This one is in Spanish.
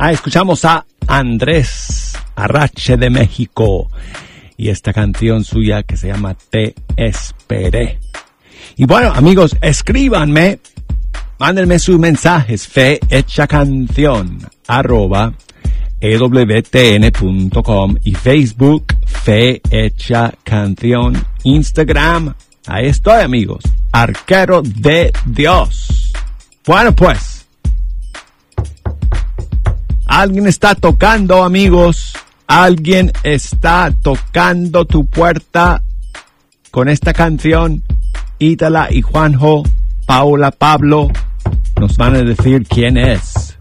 Escuchamos a Andrés Arrache de México y esta canción suya que se llama Te Esperé. Y bueno, amigos, escríbanme, mándenme sus mensajes, fehechacanción@ewtn.com y Facebook, Fe Hecha Canción, Instagram. Ahí estoy, amigos. Arquero de Dios. Bueno, pues. Alguien está tocando, amigos. Alguien está tocando tu puerta con esta canción. Ítala y Juanjo, Paula, Pablo, nos van a decir quién es.